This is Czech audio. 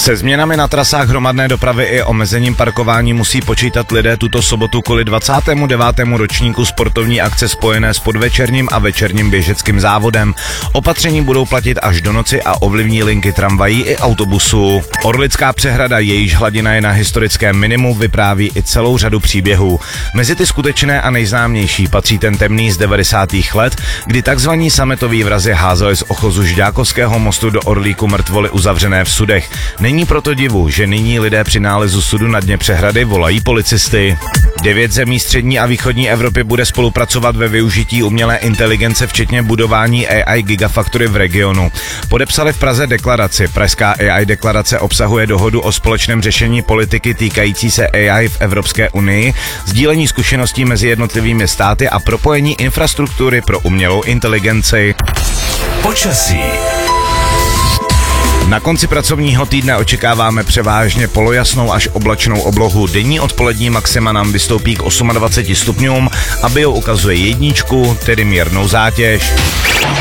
Se změnami na trasách hromadné dopravy i omezením parkování musí počítat lidé tuto sobotu kvůli 29. ročníku sportovní akce spojené s podvečerním a večerním běžeckým závodem. Opatření budou platit až do noci a ovlivní linky tramvají i autobusů. Orlická přehrada, jejíž hladina je na historickém minimu, vypráví i celou řadu příběhů. Mezi ty skutečné a nejznámější patří ten temný z 90. let, kdy takzvaní sametoví vrazi házeli z ochozu Žďákovského mostu do Orlíku mrtvoly uzavřené v sudech. Není proto divu, že nyní lidé při nálezu sudu na dně přehrady volají policisty. 9 zemí střední a východní Evropy bude spolupracovat ve využití umělé inteligence, včetně budování AI Gigafactory v regionu. Podepsali v Praze deklaraci. Pražská AI deklarace obsahuje dohodu o společném řešení politiky týkající se AI v Evropské unii, sdílení zkušeností mezi jednotlivými státy a propojení infrastruktury pro umělou inteligenci. Počasí. Na konci pracovního týdne očekáváme převážně polojasnou až oblačnou oblohu. Denní odpolední maxima nám vystoupí k 28 stupňům a bio ukazuje jedničku, tedy mírnou zátěž.